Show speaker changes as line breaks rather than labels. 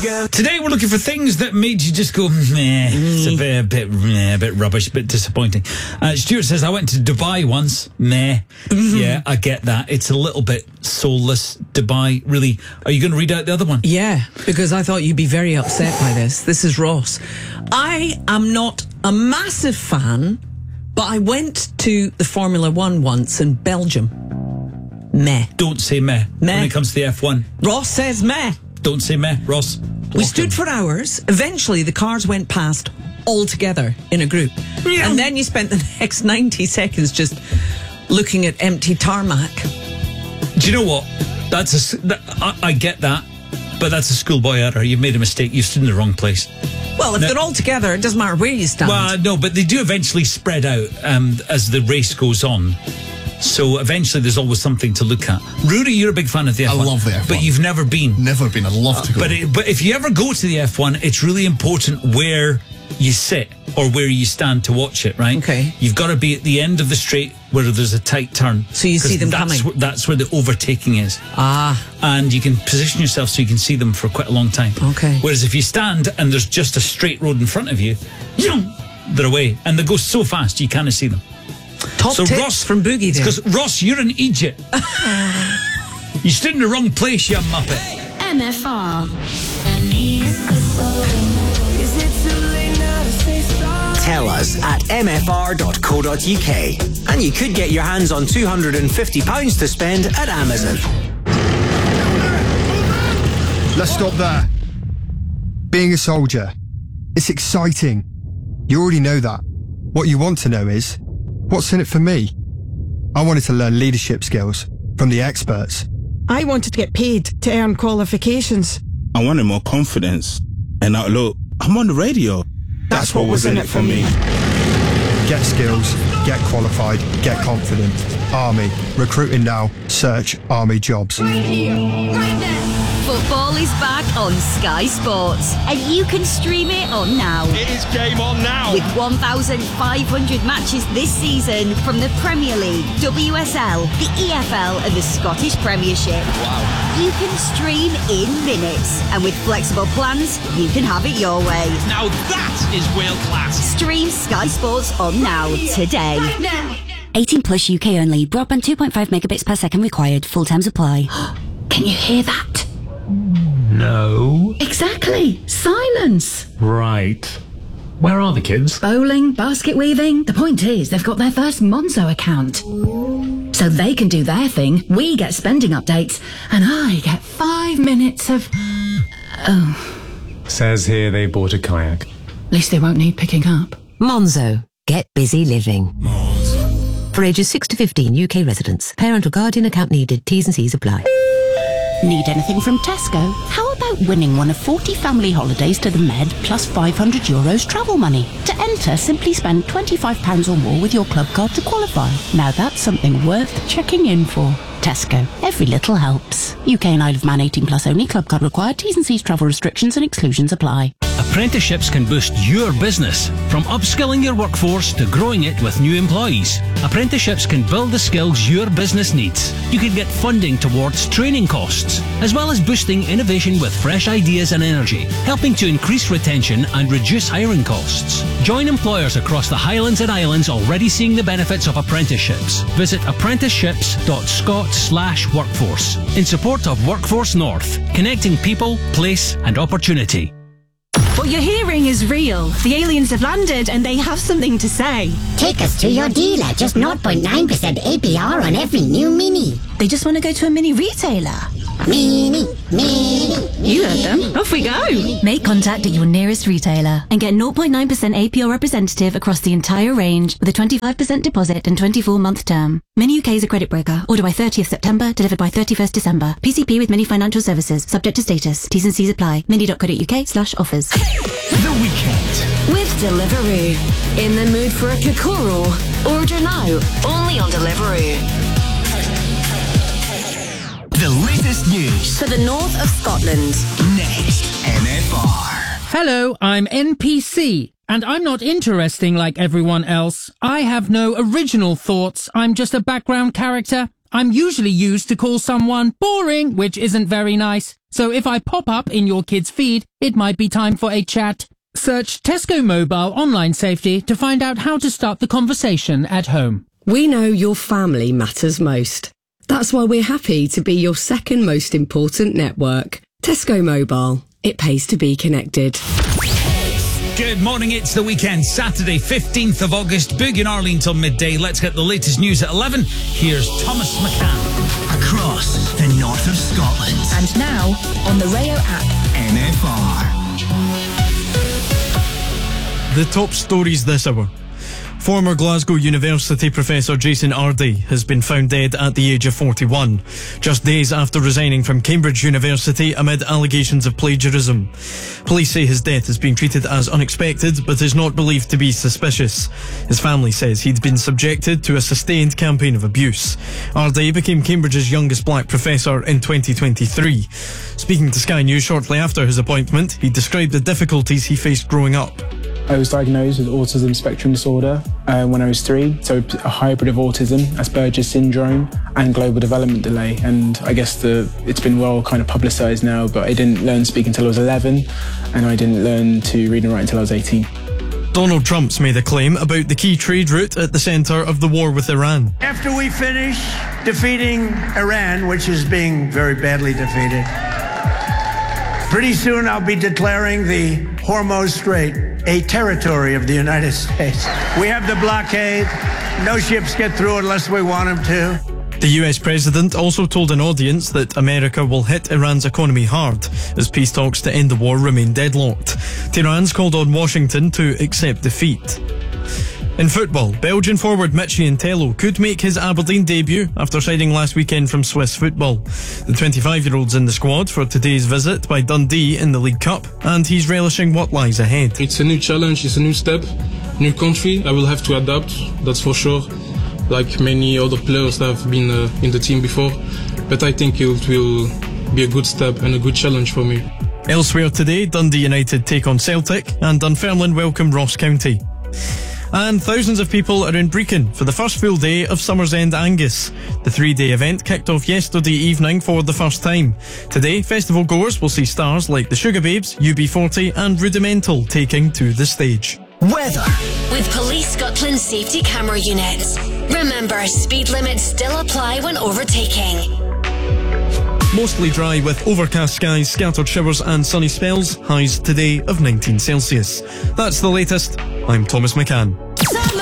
Today we're looking for things that made you just go, meh. It's a bit rubbish, a bit disappointing. Stuart says, I went to Dubai once. Meh. Yeah, I get that. It's a little bit soulless. Dubai, really. Are you going to read out the other one?
Yeah, because I thought you'd be very upset by this. This is Ross. I am not a massive fan, but I went to the Formula One once in Belgium. Meh.
Don't say meh.
Meh.
When it comes to the F1.
Ross says meh.
Don't say meh, Ross.
We stood for hours. Eventually, the cars went past all together in a group.
Yeah.
And then you spent the next 90 seconds just looking at empty tarmac.
Do you know what? I get that, but that's a schoolboy error. You've made a mistake. You've stood in the wrong place.
Well, if they're all together, it doesn't matter where you stand.
Well, no, but they do eventually spread out as the race goes on. So eventually there's always something to look at. Rudy, you're a big fan of the F1.
I love the F1.
But you've never been.
Never been. I'd love to go.
But if you ever go to the F1, it's really important where you sit or where you stand to watch it, right?
Okay.
You've got to be at the end of the straight where there's a tight turn.
So you see them coming.
That's where the overtaking is.
Ah.
And you can position yourself so you can see them for quite a long time.
Okay.
Whereas if you stand and there's just a straight road in front of you, they're away. And they go so fast you can't see them.
Top tips
Ross,
from Boogie there.
Because Ross, you're in Egypt. You stood in the wrong place, you muppet.
MFR.
Tell us at mfr.co.uk and you could get your hands on £250 to spend at Amazon.
Let's stop there. Being a soldier, it's exciting. You already know that. What you want to know is, what's in it for me? I wanted to learn leadership skills from the experts.
I wanted to get paid to earn qualifications.
I wanted more confidence. And now look, I'm on the radio. That's what was in it for me.
Get skills, get qualified, get confident. Army. Recruiting now. Search Army jobs.
Right here, right now. Football is back on Sky Sports, and you can stream it on now.
It is game on now.
With 1,500 matches this season from the Premier League, WSL, the EFL and the Scottish Premiership.
Wow.
You can stream in minutes, and with flexible plans, you can have it your way.
Now that is world class.
Stream Sky Sports on now today.
Right now.
18 plus UK only. Broadband 2.5 megabits per second required. Full terms apply.
Can you hear that?
No.
Exactly. Silence.
Right. Where are the kids?
Bowling, basket weaving. The point is, they've got their first Monzo account. So they can do their thing, we get spending updates, and I get 5 minutes of... Oh.
Says here they bought a kayak.
At least they won't need picking up.
Monzo. Get busy living. Monzo. For ages 6 to 15 UK residents. Parent or guardian account needed. T's and C's apply.
Need anything from Tesco? How about winning one of 40 family holidays to the Med plus €500 travel money? To enter, simply spend £25 or more with your club card to qualify. Now that's something worth checking in for. Tesco. Every little helps. UK and Isle of Man 18 plus only. Club card required. T's and C's travel restrictions and exclusions apply.
Apprenticeships can boost your business, from upskilling your workforce to growing it with new employees. Apprenticeships can build the skills your business needs. You can get funding towards training costs, as well as boosting innovation with fresh ideas and energy, helping to increase retention and reduce hiring costs. Join employers across the Highlands and Islands already seeing the benefits of apprenticeships. Visit apprenticeships.scot/workforce in support of Workforce North, connecting people, place and opportunity.
What you're hearing is real. The aliens have landed and they have something to say.
Take us to your dealer. Just 0.9% APR on every new Mini.
They just want to go to a Mini retailer.
Mini.
You heard them. Off we go.
Make contact at your nearest retailer and get 0.9% APR representative across the entire range with a 25% deposit and 24-month term. Mini UK is a credit broker. Order by 30th September, delivered by 31st December. PCP with Mini Financial Services. Subject to status. T's and C's apply. Mini.co.uk/offers.
The Weekend.
With Deliveroo. In the mood for a Kokoro? Order now. Only on Deliveroo.
The latest news
for the north of Scotland.
Next, MFR.
Hello, I'm NPC, and I'm not interesting like everyone else. I have no original thoughts. I'm just a background character. I'm usually used to call someone boring, which isn't very nice. So if I pop up in your kid's feed, it might be time for a chat. Search Tesco Mobile Online Safety to find out how to start the conversation at home.
We know your family matters most. That's why we're happy to be your second most important network. Tesco Mobile. It pays to be connected.
Good morning, it's the weekend, Saturday, 15th of August, Boogie and Arlene till midday. Let's get the latest news at 11. Here's Thomas McCann.
Across the north of Scotland.
And now, on the Rayo app.
NFR.
The top stories this hour. Former Glasgow University professor Jason Ardie has been found dead at the age of 41, just days after resigning from Cambridge University amid allegations of plagiarism. Police say his death is being treated as unexpected, but is not believed to be suspicious. His family says he'd been subjected to a sustained campaign of abuse. Ardie became Cambridge's youngest black professor in 2023. Speaking to Sky News shortly after his appointment, he described the difficulties he faced growing up.
I was diagnosed with autism spectrum disorder when I was 3, so a hybrid of autism, Asperger's syndrome, and global development delay. And I guess it's been well kind of publicised now, but I didn't learn to speak until I was 11, and I didn't learn to read and write until I was 18.
Donald Trump's made a claim about the key trade route at the centre of the war with Iran.
After we finish defeating Iran, which is being very badly defeated, pretty soon I'll be declaring the Hormuz Strait a territory of the United States. We have the blockade. No ships get through unless we want them to.
The US president also told an audience that America will hit Iran's economy hard as peace talks to end the war remain deadlocked. Tehran's called on Washington to accept defeat. In football, Belgian forward Michy Tello could make his Aberdeen debut after signing last weekend from Swiss Football. The 25-year-old's in the squad for today's visit by Dundee in the League Cup, and he's relishing what lies ahead.
It's a new challenge, it's a new step, new country. I will have to adapt, that's for sure, like many other players that have been in the team before. But I think it will be a good step and a good challenge for me.
Elsewhere today, Dundee United take on Celtic and Dunfermline welcome Ross County. And thousands of people are in Brecon for the first full day of Summer's End Angus. The 3-day event kicked off yesterday evening for the first time. Today, festival goers will see stars like the Sugar Babes, UB40 and Rudimental taking to the stage.
Weather.
With Police Scotland safety camera units. Remember, speed limits still apply when overtaking.
Mostly dry with overcast skies, scattered showers and sunny spells. Highs today of 19 Celsius. That's the latest. I'm Thomas McCann.